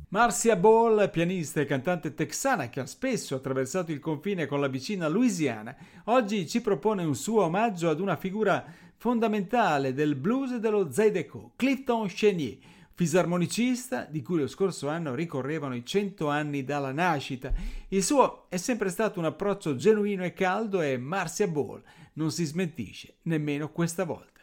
Marcia Ball, pianista e cantante texana che ha spesso attraversato il confine con la vicina Louisiana, oggi ci propone un suo omaggio ad una figura fondamentale del blues e dello Zydeco, Clifton Chenier, fisarmonicista di cui lo scorso anno ricorrevano i 100 anni dalla nascita. Il suo è sempre stato un approccio genuino e caldo e Marcia Ball non si smentisce nemmeno questa volta.